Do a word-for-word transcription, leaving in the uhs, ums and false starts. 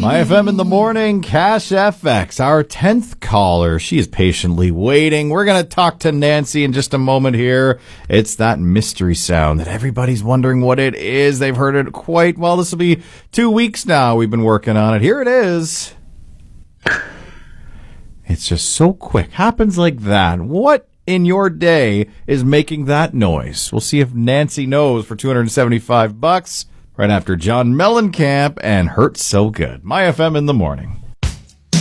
My F M in the morning, Cash F X, our tenth caller. She is patiently waiting. We're going to talk to Nancy in just a moment here. It's that mystery sound that everybody's wondering what it is. They've heard it quite well. This will be two weeks now we've been working on it. Here it is. It's just so quick. Happens like that. What in your day is making that noise? We'll see if Nancy knows for two hundred seventy-five bucks right after John Mellencamp and Hurt So Good. My F M in the morning.